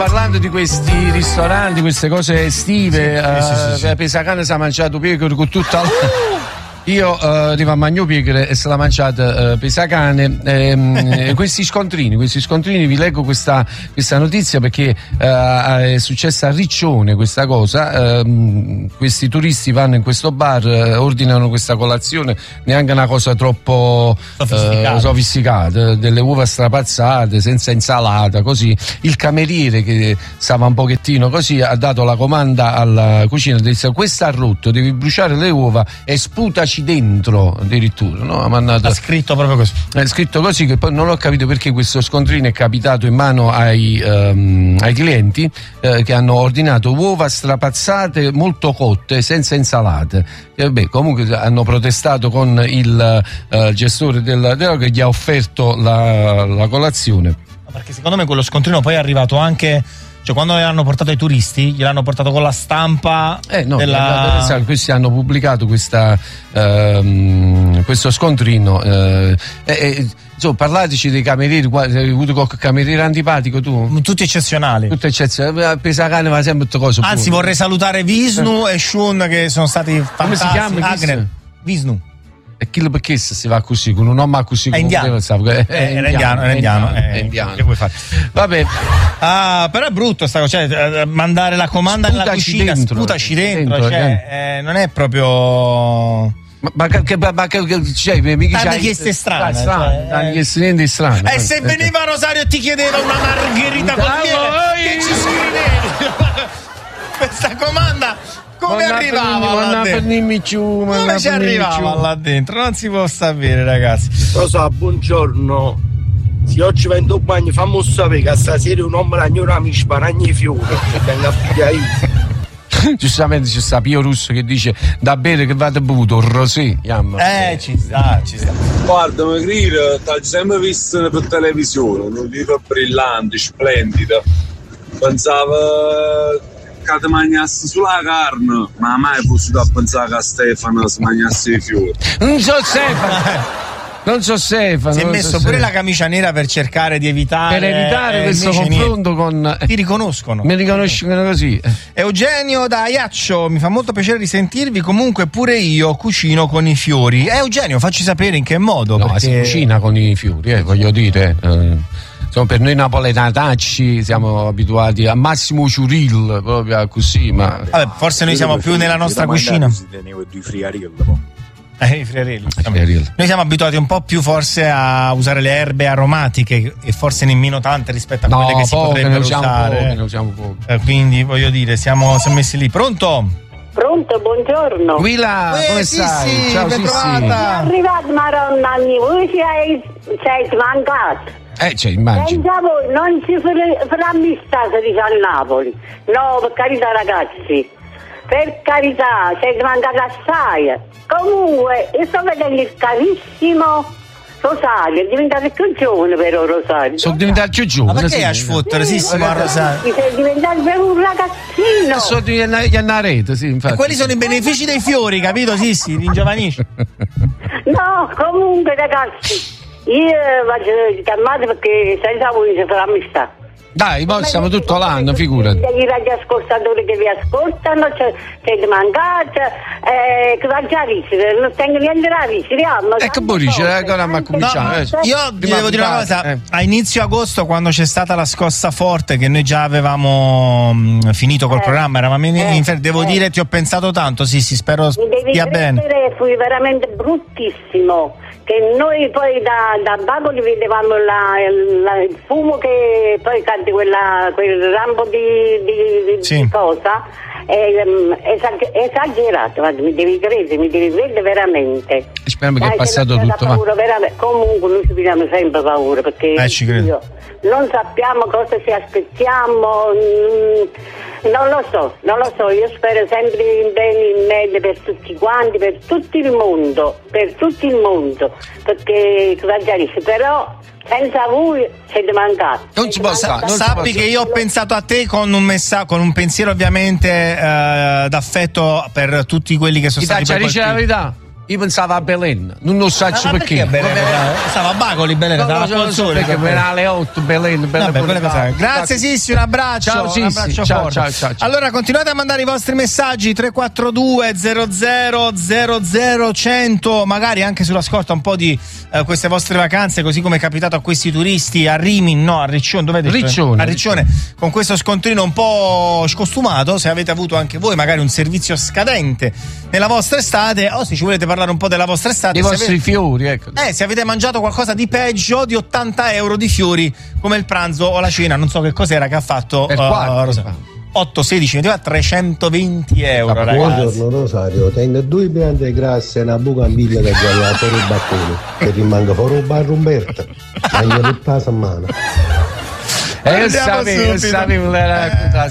Parlando di questi ristoranti, queste cose estive, sì. Pesacane si è mangiato pecore con tutta la... Io arrivo a Magno Pegre e se l'ha mangiata Pesacane. Questi scontrini, vi leggo questa notizia perché è successa a Riccione questa cosa. Questi turisti vanno in questo bar, ordinano questa colazione, neanche una cosa troppo sofisticata, delle uova strapazzate, senza insalata, così. Il cameriere, che stava un pochettino così, ha dato la comanda alla cucina, disse: questo ha rotto, devi bruciare le uova e sputaci dentro addirittura, no? Ha scritto proprio così. È scritto così, che poi non ho capito perché questo scontrino è capitato in mano ai clienti che hanno ordinato uova strapazzate molto cotte senza insalate. Comunque hanno protestato con il gestore che gli ha offerto la colazione. Perché secondo me quello scontrino poi è arrivato anche, cioè quando l'hanno portato ai turisti, gliel'hanno portato con la stampa questi hanno pubblicato questo scontrino. Parlateci dei camerieri, hai avuto qualche cameriere antipatico tu? Tutti eccezionali. Pesacane va sempre tutte cose. Anzi, vorrei salutare Vishnu e Shun, che sono stati fantastici. Come si chiama? Vishnu. E chi perché si va così con un nome così? È indiano. È indiano. Che vuoi fare? Vabbè. Però è brutto sta cosa, cioè, mandare la comanda nella cucina, sputaci dentro, non è proprio. Ma t'hanno chiesto strane. Niente strano. E se veniva Rosario e ti chiedeva una margherita con miele, che ci scrivevi? Questa comanda come arrivava là dentro? Come ci arrivava là dentro? Non si può sapere, ragazzi. Lo so, buongiorno. Se oggi vendo un bagno, fammi sapere che stasera un uomo ragnora mi sparagna i fiori e venga a pigliare io. Giustamente c'è sta Pio Russo che dice da bere che vado bevuto un rosé. Ci sta. Guarda, Magrire, t'hai sempre visto per televisione, un libro brillante, splendido. Pensavo che ti mangiassi sulla carne, ma mai fossi da pensare che Stefano si mangiasse i fiori. Non so Stefano. Si è messo pure la camicia nera per cercare di evitare questo confronto con. Ti riconoscono. Mi riconoscono così. Eugenio da Iaccio, mi fa molto piacere risentirvi. Comunque pure io cucino con i fiori. Eugenio, facci sapere in che modo. No, perché si cucina con i fiori, voglio dire. Insomma, per noi napoletanacci siamo abituati a Massimo Ciuril, proprio così, ma. Vabbè, forse noi siamo più nella nostra cucina. I friarelli. Noi siamo abituati un po' più forse a usare le erbe aromatiche e forse nemmeno tante rispetto a quelle che si potrebbero usare. Ne usiamo poco. Quindi voglio dire, siamo messi lì. Pronto, buongiorno. Guila, come stai? Sì, ciao, ben sì. trovata. È arrivato Maronna, voi sei smancato. Immagino. Pensavo non si farà mistata di a Napoli. No, per carità ragazzi. Per carità, sei mancato assai. Comunque, io sto vedendo il carissimo Rosario, è diventato più giovane però Rosario. Sono diventato più giovane. Ma perché a sfottere? Sì, Rosario. Sei diventato proprio un ragazzino. Sono di rete, sì, infatti. E quelli sono i benefici dei fiori, capito? Sì, ringiovanisci. No, comunque ragazzi, io vado calmate perché senza voi si farà amistà. Dai, poi siamo tutto l'anno, figurati. I radioascoltatori che vi ascoltano, c'è di mancata, che va già a risere, non tengo niente da risere. Che buon risere, ancora ma cominciamo. Io vi devo dire una cosa, a inizio agosto, quando c'è stata la scossa forte, che noi già avevamo finito col programma, eravamo in devo dire, ti ho pensato tanto, sì, spero stia bene. Fui veramente bruttissimo. Che noi poi da Bacoli vedevamo il fumo che poi cade quel rambo di cosa esagerato, mi devi credere veramente. Speriamo che è passato tutto. Comunque noi ci abbiamo sempre paura perché non sappiamo cosa ci aspettiamo. Non lo so, io spero sempre in bene, in meglio per tutti quanti, per tutto il mondo, perché però senza voi siete mancati. Non si può sappi che io ho pensato a te con un pensiero ovviamente d'affetto per tutti quelli che sono stati colpiti. La verità. Io pensavo a Belen, non lo so perché. Stava a Bacoli, Belen, perché era alle 8 Belen. Grazie Sissi, un abbraccio. Ciao Sissi, ciao. Allora continuate a mandare i vostri messaggi 342 00 100, magari anche sulla scorta un po' di queste vostre vacanze, così come è capitato a questi turisti a Rimini, no, a Riccione, dove Riccione. A Riccione, con questo scontrino un po' scostumato. Se avete avuto anche voi magari un servizio scadente nella vostra estate, o se ci volete parlare un po' della vostra estate, dei vostri fiori, ecco. Se avete mangiato qualcosa di peggio di 80 euro di fiori, come il pranzo o la cena, non so che cos'era che ha fatto per 8, 16, 24, 320 euro, ragazzi. Buongiorno Rosario, tengo 2 piante grasse e una bucambiglia che già fuori il battone, che rimanga fuori il bar Umberto, mangia tutta la settimana. Io sapevo